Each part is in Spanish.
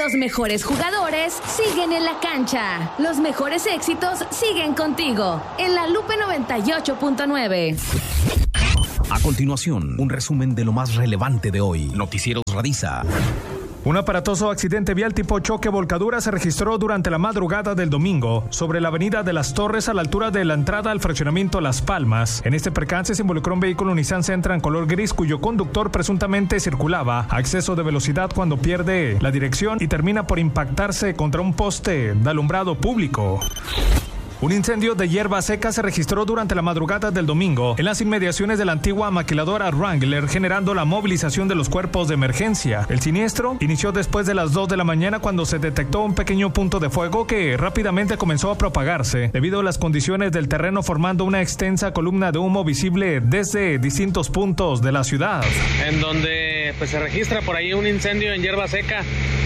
Los mejores jugadores siguen en la cancha. Los mejores éxitos siguen contigo. En La Lupe 98.9. A continuación, un resumen de lo más relevante de hoy. Noticieros Radiza. Un aparatoso accidente vial tipo choque volcadura se registró durante la madrugada del domingo sobre la avenida de las Torres a la altura de la entrada al fraccionamiento Las Palmas. En este percance se involucró un vehículo Nissan Sentra en color gris cuyo conductor presuntamente circulaba a exceso de velocidad cuando pierde la dirección y termina por impactarse contra un poste de alumbrado público. Un incendio de hierba seca se registró durante la madrugada del domingo en las inmediaciones de la antigua maquiladora Wrangler, generando la movilización de los cuerpos de emergencia. El siniestro inició después de las 2 de la mañana cuando se detectó un pequeño punto de fuego que rápidamente comenzó a propagarse debido a las condiciones del terreno, formando una extensa columna de humo visible desde distintos puntos de la ciudad. En donde se registra por ahí un incendio en hierba seca.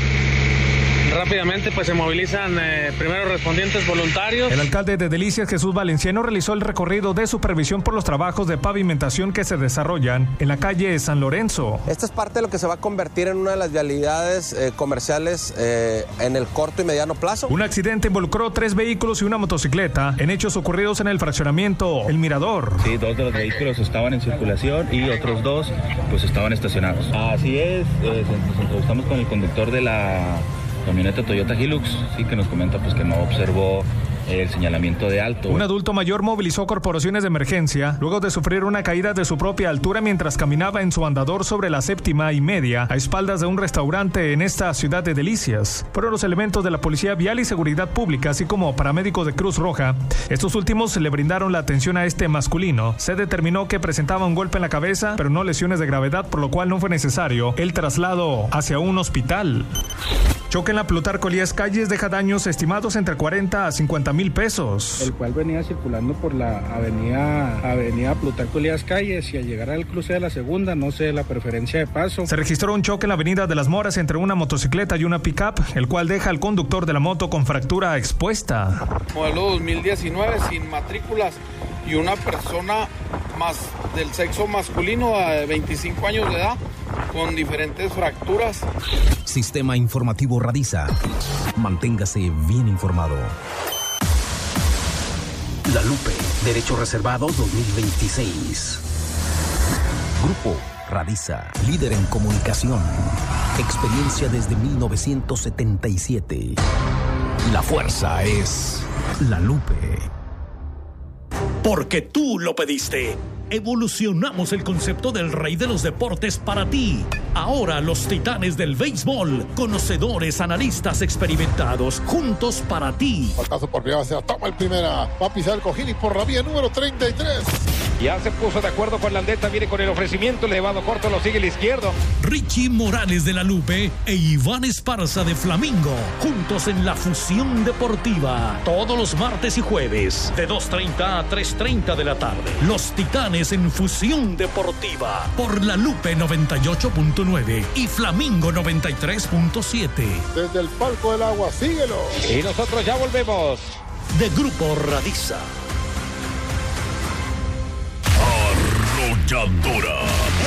Rápidamente se movilizan primeros respondientes voluntarios. El alcalde de Delicias, Jesús Valenciano, realizó el recorrido de supervisión por los trabajos de pavimentación que se desarrollan en la calle San Lorenzo. Esta es parte de lo que se va a convertir en una de las vialidades comerciales en el corto y mediano plazo. Un accidente involucró 3 vehículos y una motocicleta en hechos ocurridos en el fraccionamiento El Mirador. Sí, 2 de los vehículos estaban en circulación y otros 2 estaban estacionados. Así es, nos entrevistamos con el conductor de la camioneta Toyota Hilux, sí, que nos comenta que no observó el señalamiento de alto. Un adulto mayor movilizó corporaciones de emergencia luego de sufrir una caída de su propia altura mientras caminaba en su andador sobre la 7ª y media a espaldas de un restaurante en esta ciudad de Delicias. Fueron los elementos de la Policía Vial y Seguridad Pública, así como paramédicos de Cruz Roja. Estos últimos le brindaron la atención a este masculino. Se determinó que presentaba un golpe en la cabeza, pero no lesiones de gravedad, por lo cual no fue necesario el traslado hacia un hospital. Choque en la Plutarco Elías Calles deja daños estimados entre 40 a 50 mil pesos. El cual venía circulando por la avenida Plutarco Elías Calles y al llegar al cruce de la segunda, no sé la preferencia de paso. Se registró un choque en la avenida de las Moras entre una motocicleta y una pick-up, el cual deja al conductor de la moto con fractura expuesta. Modelo 2019 sin matrículas y una persona más del sexo masculino de 25 años de edad con diferentes fracturas. Sistema Informativo Radiza. Manténgase bien informado. La Lupe, Derecho Reservado 2026. Grupo Radiza, líder en comunicación. Experiencia desde 1977. La fuerza es La Lupe. Porque tú lo pediste. Evolucionamos el concepto del rey de los deportes para ti. Ahora los titanes del béisbol, conocedores, analistas experimentados, juntos para ti. Faltazo por primera, se la toma el primera. Va a pisar el cojín y por la vía número 33. Ya se puso de acuerdo con la Aldeta, viene con el ofrecimiento, el elevado corto lo sigue el izquierdo. Richie Morales de La Lupe e Iván Esparza de Flamingo, juntos en la Fusión Deportiva. Todos los martes y jueves, de 2:30 a 3:30 de la tarde. Los titanes en Fusión Deportiva, por La Lupe 98.9 y Flamingo 93.7. Desde el palco del agua, síguelo. Y nosotros ya volvemos. De Grupo Radiza. Arrolladora.